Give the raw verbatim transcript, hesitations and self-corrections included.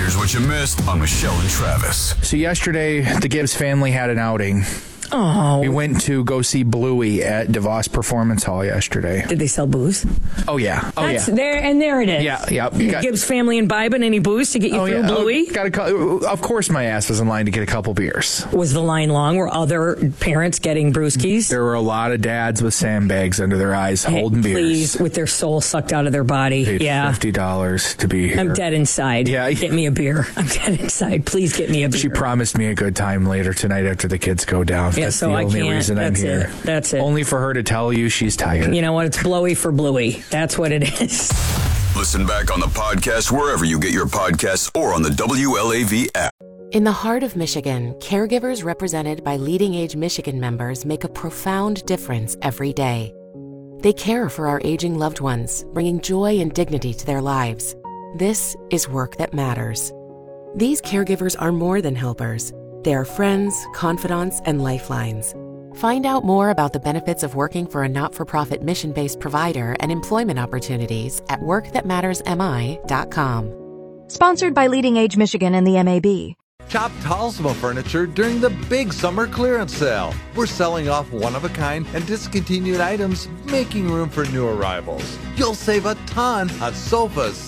Here's what you missed on Michelle and Travis. So yesterday, the Gibbs family had an outing. Oh. We went to go see Bluey at DeVos Performance Hall yesterday. Did they sell booze? Oh, yeah. Oh, That's yeah. there, and there it is. Yeah, yeah. Got, Gibbs family imbibing any booze to get you oh, through yeah. Bluey? Oh, got a, of course, my ass was in line to get a couple beers. Was the line long? Were other parents getting brewskis? There were a lot of dads with sandbags under their eyes holding hey, beers. Please, with their soul sucked out of their body. Paid yeah. fifty dollars to be here. I'm dead inside. Yeah. Get me a beer. I'm dead inside. Please get me a beer. She promised me a good time later tonight after the kids go down. Yeah, That's so the I only can't. reason I'm That's here. it. That's it. Only for her to tell you she's tired. You know what? It's blowy for Bluey. That's what it is. Listen back on the podcast wherever you get your podcasts or on the W L A V app. In the heart of Michigan, caregivers represented by Leading Age Michigan members make a profound difference every day. They care for our aging loved ones, bringing joy and dignity to their lives. This is work that matters. These caregivers are more than helpers. They are friends, confidants, and lifelines. Find out more about the benefits of working for a not-for-profit mission-based provider and employment opportunities at work that matters m i dot com. Sponsored by Leading Age Michigan and the M A B. Shop Talsma Furniture during the big summer clearance sale. We're selling off one-of-a-kind and discontinued items, making room for new arrivals. You'll save a ton on sofas,